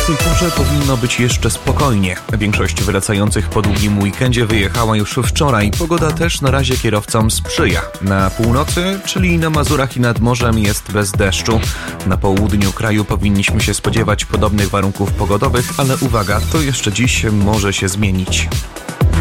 tej porze powinno być jeszcze spokojnie. Większość wracających po długim weekendzie wyjechała już wczoraj. Pogoda też na razie kierowcom sprzyja. Na północy, czyli na Mazurach i nad morzem, jest bez deszczu. Na południu kraju powinniśmy się spodziewać podobnych warunków pogodowych, ale uwaga, to jeszcze dziś może się zmienić.